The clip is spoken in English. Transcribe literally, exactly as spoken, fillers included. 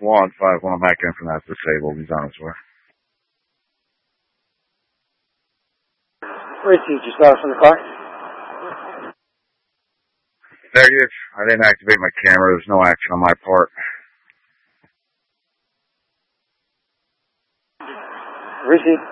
one five one, Mac in from that's disabled. He's on his way. Receive, you saw us from the car? Negative. I didn't activate my camera. There's no action on my part. Receive.